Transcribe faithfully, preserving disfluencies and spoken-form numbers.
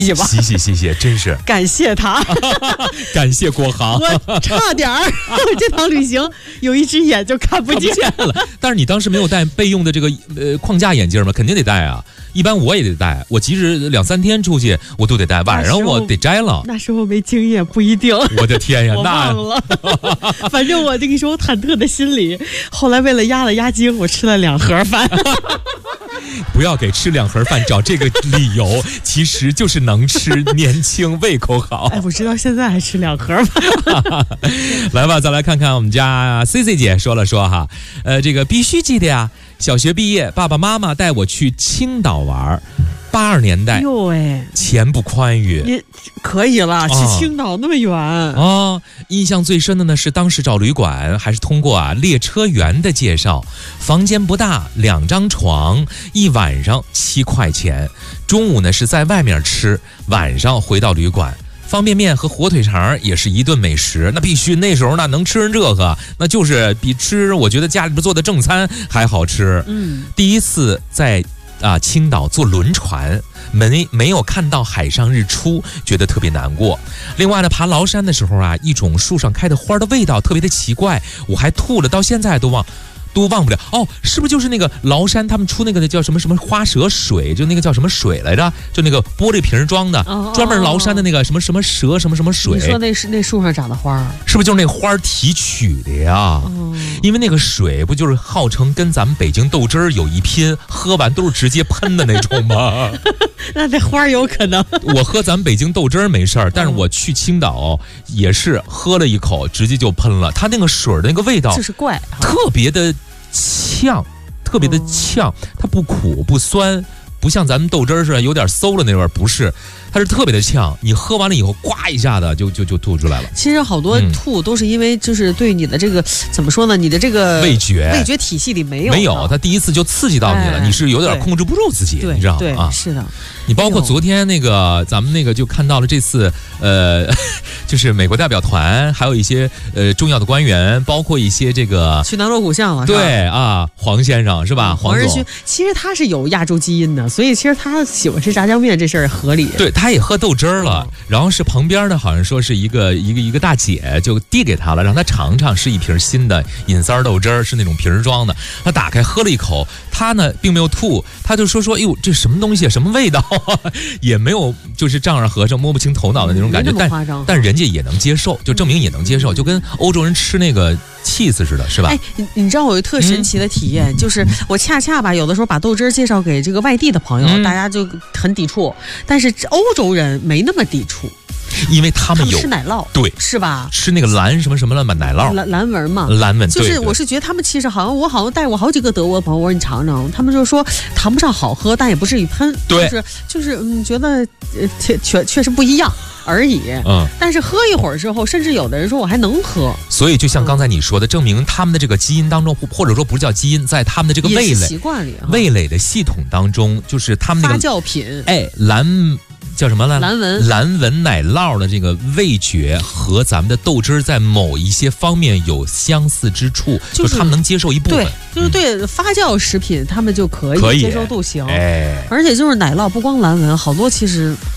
洗吧。 洗洗洗洗，真是感谢他， 感谢国航。 我差点儿这趟旅行有一只眼就看不见了。但是你当时没有带备用的这个呃框架眼镜吗？肯定得戴啊。一般我也得戴，我即使两三天出去我都得戴，晚上我得摘了。 那时候没经验，不一定。 我的天呀， 我忘了。反正我这个时候忐忑的心理，后来为了压了压惊，我吃了两盒饭。 不要给吃两盒饭找这个理由，其实就是能吃，年轻，胃口好。 哎，我直到现在还吃两盒饭。 来吧，再来看看我们家 C C 姐说了说哈，呃，这个必须记得呀。小学毕业，爸爸妈妈带我去青岛玩，八十年代， 哟喂， 钱不宽裕， 你可以了，去青岛那么远啊、 哦！印象最深的呢是当时找旅馆，还是通过啊列车员的介绍，房间不大，两张床，一晚上七块钱。中午呢是在外面吃，晚上回到旅馆。方便面和火腿肠也是一顿美食，那必须那时候呢能吃人这个，那就是比吃我觉得家里边做的正餐还好吃。 嗯， 第一次在啊青岛坐轮船，没没有看到海上日出，觉得特别难过。另外呢，爬崂山的时候啊，一种树上开的花的味道特别的奇怪，我还吐了，到现在都忘。都忘不了哦，是不是就是那个崂山他们出那个叫什么什么花蛇水，就那个叫什么水来着？就那个玻璃瓶装的， 哦、 专门崂山的那个什么什么蛇什么什么水。 你说那是那树上长的花， 是不是就是那花提取的呀？ 哦、 因为那个水不就是号称跟咱们北京豆汁儿有一拼，喝完都是直接喷的那种吗？ 那这花有可能。 我喝咱们北京豆汁儿没事儿，但是我去青岛也是喝了一口，直接就喷了。它那个水的那个味道就是怪， 特别的呛，特别的呛，它不苦不酸，不像咱们豆汁儿似的有点馊了那味儿，不是。它是特别的呛，你喝完了以后，呱一下子就就就吐出来了。 其实好多吐都是因为就是对你的这个、嗯、怎么说呢？你的这个味觉味觉体系里没有没有，它第一次就刺激到你了，哎、你是有点控制不住自己，你知道吗？ 啊，是的。 你包括昨天那个咱们那个就看到了这次呃，就是美国代表团，还有一些呃重要的官员，包括一些这个去南锣鼓巷了， 对啊，黄先生是吧？ 黄仁勋其实他是有亚洲基因的，所以其实他喜欢吃炸酱面这事儿合理。 对。他也喝豆汁儿了，然后是旁边的好像说是一个一个一个大姐就递给他了，让他尝尝，是一瓶新的隐三豆汁儿，是那种瓶装的。他打开喝了一口，他呢并没有吐，他就说说，哎呦，这什么东西，什么味道啊？也没有就是丈二和尚摸不清头脑的那种感觉，但但人家也能接受，就证明也能接受，就跟欧洲人吃那个cheese似的，是吧？ 哎，你你知道我有特神奇的体验，嗯、就是我恰恰吧，有的时候把豆汁儿介绍给这个外地的朋友，嗯、大家就很抵触，但是欧洲人没那么抵触。 因为他们有他们吃奶酪， 对， 是吧？ 吃那个蓝什么什么了嘛，奶酪蓝蓝纹嘛， 蓝纹。 就是我是觉得他们其实好像我好像带过好几个德国的朋友，我说你尝尝，他们就说谈不上好喝，但也不至于喷， 对， 就是就是嗯，觉得确确确实不一样而已。 嗯， 但是喝一会儿之后，甚至有的人说我还能喝。 所以就像刚才你说的，证明他们的这个基因当中，或者说不是叫基因，在他们的这个味蕾习惯里， 味蕾的系统当中，就是他们那个发酵品， 哎，蓝。叫什么来？ 蓝纹蓝纹奶酪的这个味觉和咱们的豆汁儿在某一些方面有相似之处， 就是、 就是他们能接受一部分。 对，就是对、嗯、发酵食品他们就可以可以接受度行。 哎， 而且就是奶酪不光蓝纹，好多其实。